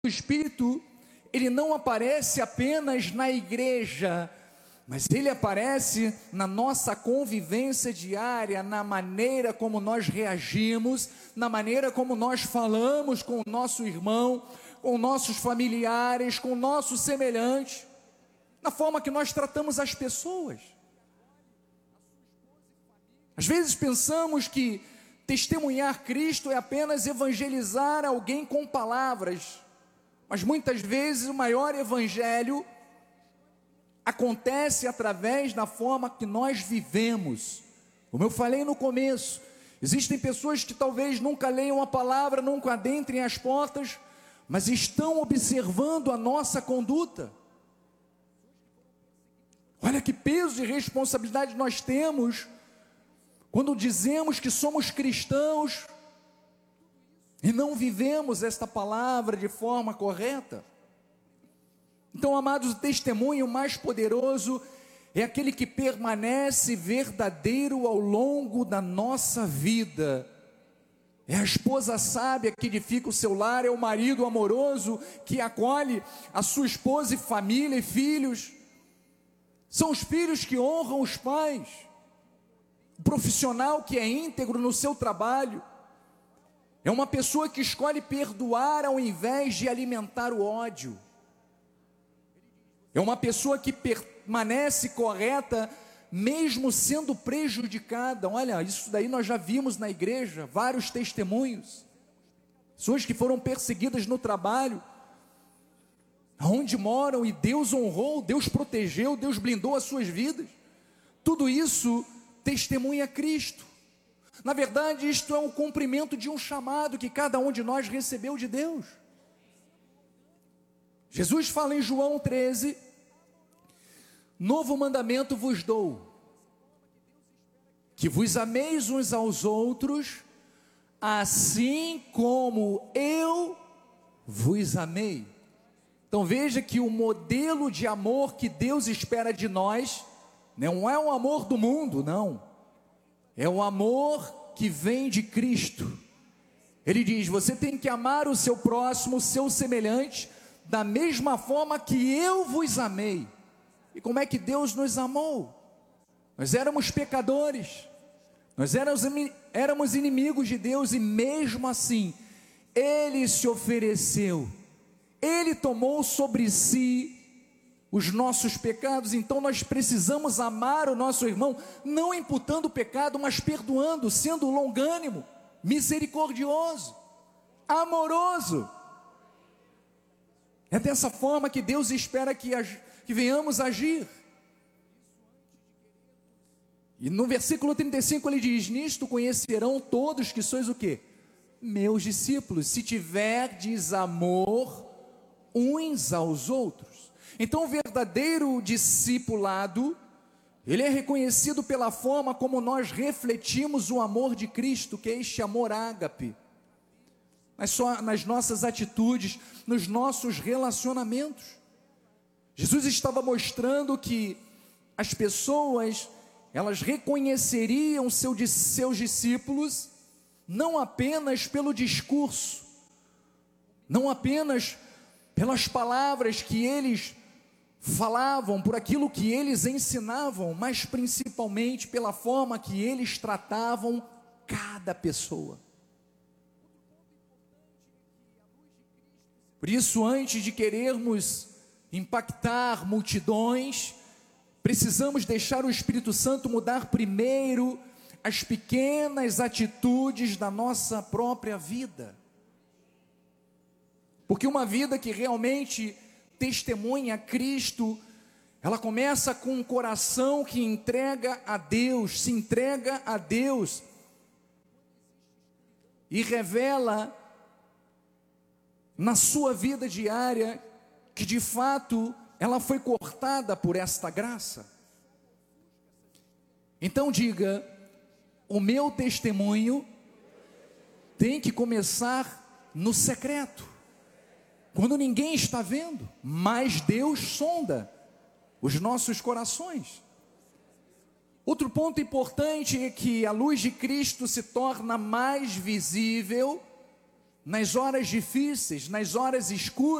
O Espírito, ele não aparece apenas na igreja, mas ele aparece na nossa convivência diária, na maneira como nós reagimos, na maneira como nós falamos com o nosso irmão, com nossos familiares, com nossos semelhantes, na forma que nós tratamos as pessoas. Às vezes pensamos que testemunhar Cristo é apenas evangelizar alguém com palavras, mas muitas vezes o maior evangelho acontece através da forma que nós vivemos. Como eu falei no começo, existem pessoas que talvez nunca leiam a palavra, nunca adentrem as portas, mas estão observando a nossa conduta. Olha que peso de responsabilidade nós temos quando dizemos que somos cristãos e não vivemos esta palavra de forma correta. Então, amados, o testemunho mais poderoso é aquele que permanece verdadeiro ao longo da nossa vida. É a esposa sábia que edifica o seu lar, é o marido amoroso que acolhe a sua esposa e família e filhos. São os filhos que honram os pais. O profissional que é íntegro no seu trabalho. É uma pessoa que escolhe perdoar ao invés de alimentar o ódio. É uma pessoa que permanece correta, mesmo sendo prejudicada. Olha, isso daí nós já vimos na igreja, vários testemunhos. Pessoas que foram perseguidas no trabalho, onde moram, e Deus honrou, Deus protegeu, Deus blindou as suas vidas. Tudo isso testemunha Cristo. Na verdade, isto é um cumprimento de um chamado que cada um de nós recebeu de Deus. Jesus fala em João 13, novo mandamento vos dou, que vos ameis uns aos outros, assim como eu vos amei. Então veja que o modelo de amor que Deus espera de nós, não é um amor do mundo, não, é um amor que vem de Cristo. Ele diz, você tem que amar o seu próximo, o seu semelhante, da mesma forma que eu vos amei. E como é que Deus nos amou? Nós éramos pecadores, nós éramos inimigos de Deus, e mesmo assim, Ele se ofereceu, Ele tomou sobre si os nossos pecados. Então nós precisamos amar o nosso irmão, não imputando o pecado, mas perdoando, sendo longânimo, misericordioso, amoroso. É dessa forma que Deus espera que venhamos agir. E no versículo 35 ele diz, nisto conhecerão todos que sois o quê? Meus discípulos, se tiverdes amor uns aos outros. Então o verdadeiro discipulado, ele é reconhecido pela forma como nós refletimos o amor de Cristo, que é este amor ágape, nas nossas atitudes, nos nossos relacionamentos. Jesus estava mostrando que as pessoas, elas reconheceriam seus discípulos, não apenas pelo discurso, não apenas pelas palavras que eles falavam, por aquilo que eles ensinavam, mas principalmente pela forma que eles tratavam cada pessoa. Por isso, antes de querermos impactar multidões, precisamos deixar o Espírito Santo mudar primeiro as pequenas atitudes da nossa própria vida. Porque uma vida que realmente testemunha Cristo, ela começa com um coração que entrega a Deus, se entrega a Deus e revela na sua vida diária que de fato ela foi cortada por esta graça. Então diga, o meu testemunho tem que começar no secreto, quando ninguém está vendo, mas Deus sonda os nossos corações. Outro ponto importante é que a luz de Cristo se torna mais visível nas horas difíceis, nas horas escuras,